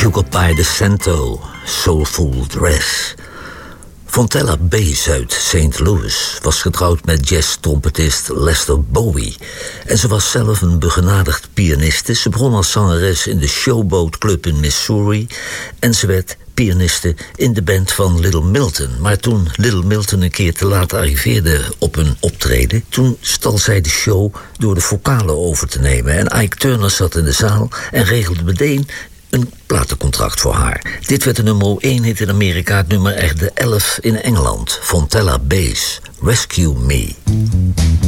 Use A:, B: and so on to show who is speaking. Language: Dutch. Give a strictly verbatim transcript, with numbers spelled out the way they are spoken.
A: Sugar Pie DeSanto, Soulful Dress. Fontella Bass uit Saint Louis was getrouwd met jazz-trompetist Lester Bowie. En ze was zelf een begenadigd pianiste. Ze begon als zangeres in de Showboat Club in Missouri. En ze werd pianiste in de band van Little Milton. Maar toen Little Milton een keer te laat arriveerde op een optreden, toen stal zij de show door de vocalen over te nemen. En Ike Turner zat in de zaal en regelde meteen een platencontract voor haar. Dit werd de nummer één hit in Amerika, het nummer echt de elf in Engeland. Fontella Bass, Rescue Me.